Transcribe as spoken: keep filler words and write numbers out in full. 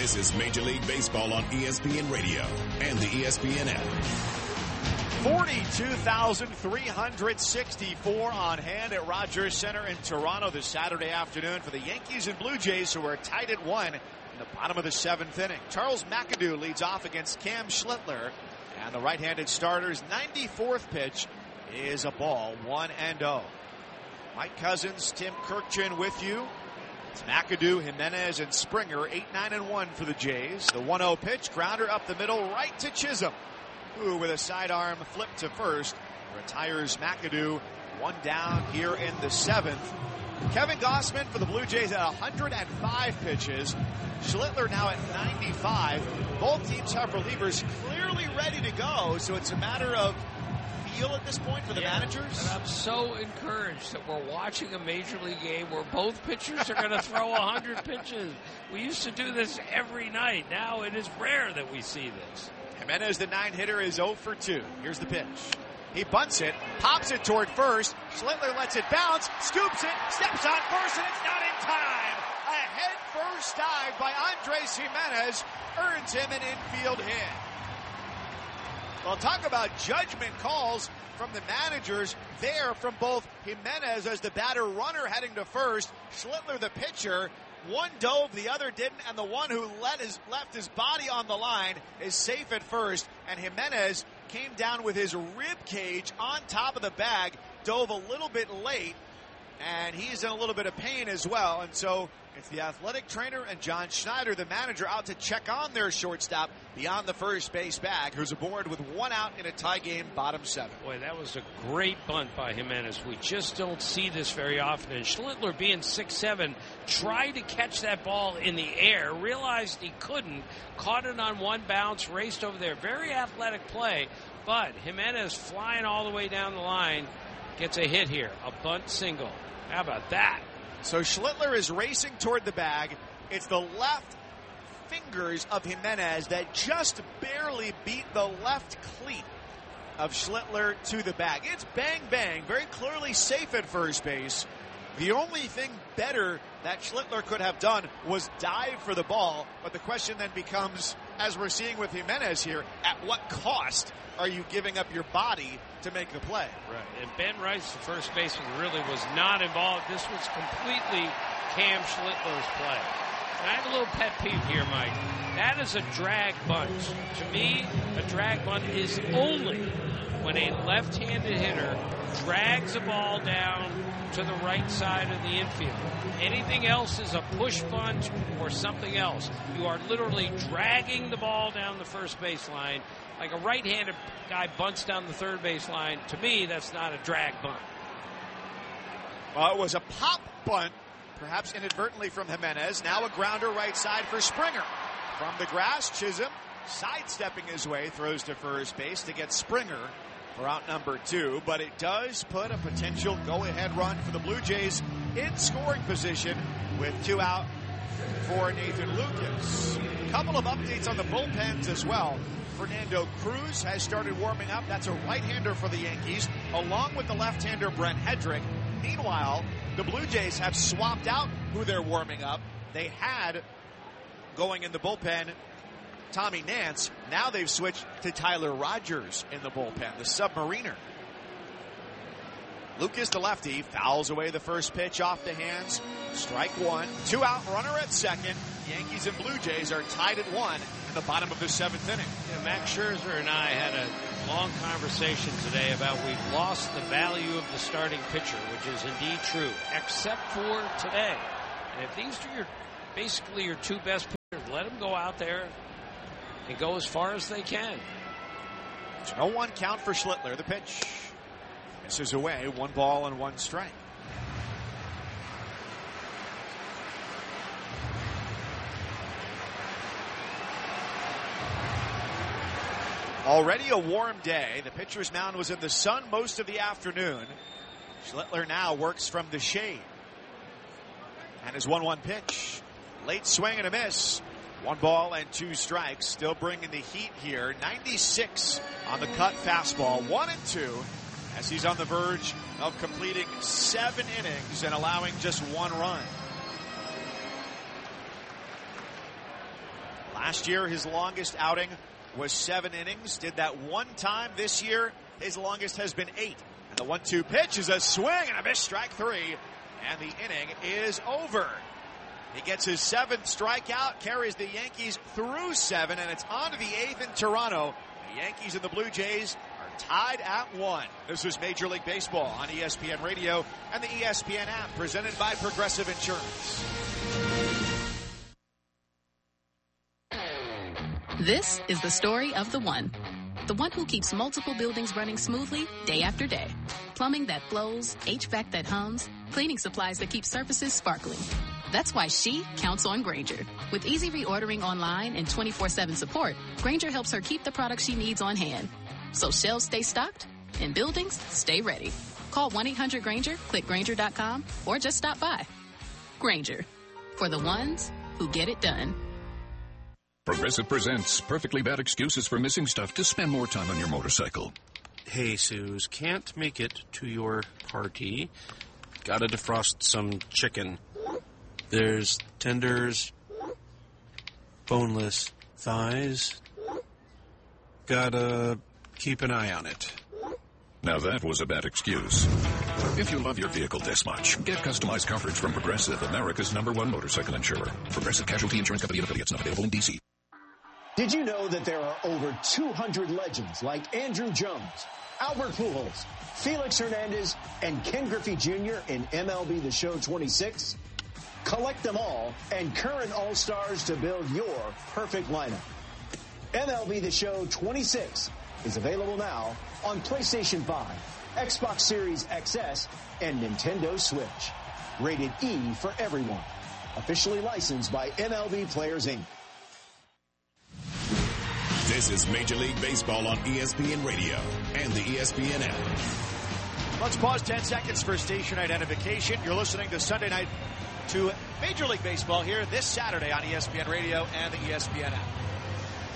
This is Major League Baseball on E S P N Radio and the E S P N app. forty-two thousand three hundred sixty-four on hand at Rogers Center in Toronto this Saturday afternoon for the Yankees and Blue Jays, who are tied at one in the bottom of the seventh inning. Charles McAdoo leads off against Cam Schlittler, and the right-handed starter's ninety-fourth pitch is a ball, one and oh. Mike Cousins, Tim Kurkjian with you. It's McAdoo, Jimenez, and Springer, eight, nine, and one for the Jays. The one oh pitch, grounder up the middle, right to Chisholm, who with a sidearm flip to first retires McAdoo. One down here in the seventh. Kevin Gausman for the Blue Jays at one hundred five pitches. Schlittler now at ninety-five. Both teams have relievers clearly ready to go, so it's a matter of feel at this point for the yeah, managers. And I'm so encouraged that we're watching a Major League game where both pitchers are going to throw one hundred pitches. We used to do this every night. Now it is rare that we see this. Jimenez, the nine-hitter, is oh for two. Here's the pitch. He bunts it, pops it toward first. Schlittler lets it bounce, scoops it, steps on first, and it's not in time. A head-first dive by Andres Jimenez earns him an infield hit. Well, talk about judgment calls from the managers there from both Jimenez as the batter runner heading to first, Schlittler the pitcher. One dove, the other didn't, and the one who let his, left his body on the line is safe at first, and Jimenez came down with his rib cage on top of the bag, dove a little bit late, and he's in a little bit of pain as well. And so it's the athletic trainer and John Schneider, the manager, out to check on their shortstop beyond the first base bag, who's aboard with one out in a tie game, bottom seven. Boy, that was a great bunt by Jimenez. We just don't see this very often. And Schlittler, being six seven, tried to catch that ball in the air, realized he couldn't, caught it on one bounce, raced over there. Very athletic play, but Jimenez flying all the way down the line gets a hit here, a bunt single. How about that? So Schlittler is racing toward the bag. It's the left fingers of Jimenez that just barely beat the left cleat of Schlittler to the bag. It's bang, bang, very clearly safe at first base. The only thing better that Schlittler could have done was dive for the ball, but the question then becomes, as we're seeing with Jimenez here, at what cost are you giving up your body to make the play? Right. And Ben Rice, the first baseman, really was not involved. This was completely Cam Schlittler's play. And I have a little pet peeve here, Mike. That is a drag bunt. To me, a drag bunt is only when a left-handed hitter drags a ball down to the right side of the infield. Anything else is a push bunt or something else. You are literally dragging the ball down the first baseline. Like a right-handed guy bunts down the third baseline. To me, that's not a drag bunt. Well, it was a pop bunt, perhaps inadvertently from Jimenez. Now a grounder right side for Springer. From the grass, Chisholm sidestepping his way, throws to first base to get Springer for out number two, but it does put a potential go-ahead run for the Blue Jays in scoring position with two out for Nathan Lucas. A couple of updates on the bullpens as well. Fernando Cruz has started warming up. That's a right-hander for the Yankees, along with the left-hander Brent Hedrick. Meanwhile, the Blue Jays have swapped out who they're warming up. They had going in the bullpen Tommy Nance. Now they've switched to Tyler Rogers in the bullpen, the submariner. Lucas, the lefty, fouls away the first pitch off the hands. Strike one. Two out, runner at second. Yankees and Blue Jays are tied at one in the bottom of the seventh inning. Yeah, Max Scherzer and I had a long conversation today about we've lost the value of the starting pitcher, which is indeed true, except for today. And if these are your, basically your two best pitchers, let them go out there and go as far as they can. oh one count for Schlittler. The pitch misses away. One ball and one strike. Already a warm day. The pitcher's mound was in the sun most of the afternoon. Schlittler now works from the shade. And his one one pitch. Late swing and a miss. One ball and two strikes. Still bringing the heat here. ninety-six on the cut fastball. One and two as he's on the verge of completing seven innings and allowing just one run. Last year, his longest outing was seven innings. Did that one time this year. His longest has been eight. And the one two pitch is a swing and a miss, strike three. And the inning is over. He gets his seventh strikeout, carries the Yankees through seven, and it's on to the eighth in Toronto. The Yankees and the Blue Jays are tied at one. This is Major League Baseball on E S P N Radio and the E S P N app, presented by Progressive Insurance. This is the story of the one. The one who keeps multiple buildings running smoothly day after day. Plumbing that flows, H V A C that hums, cleaning supplies that keep surfaces sparkling. That's why she counts on Grainger. With easy reordering online and twenty-four seven support, Grainger helps her keep the products she needs on hand. So shelves stay stocked and buildings stay ready. Call one eight hundred Grainger, click Grainger dot com, or just stop by. Grainger, for the ones who get it done. Progressive presents perfectly bad excuses for missing stuff to spend more time on your motorcycle. Hey, Suze, can't make it to your party. Gotta defrost some chicken. There's tenders, boneless thighs. Gotta keep an eye on it. Now that was a bad excuse. If you love your vehicle this much, get customized coverage from Progressive, America's number one motorcycle insurer. Progressive Casualty Insurance Company and affiliates, not available in D C. Did you know that there are over two hundred legends like Andrew Jones, Albert Pujols, Felix Hernandez, and Ken Griffey Junior in M L B The Show twenty-six? Collect them all and current All-Stars to build your perfect lineup. M L B The Show twenty-six is available now on PlayStation five, Xbox Series X S, and Nintendo Switch. Rated E for everyone. Officially licensed by M L B Players, Incorporated. This is Major League Baseball on E S P N Radio and the E S P N app. Let's pause ten seconds for station identification. You're listening to Sunday Night to Major League Baseball here this Saturday on E S P N Radio and the E S P N app.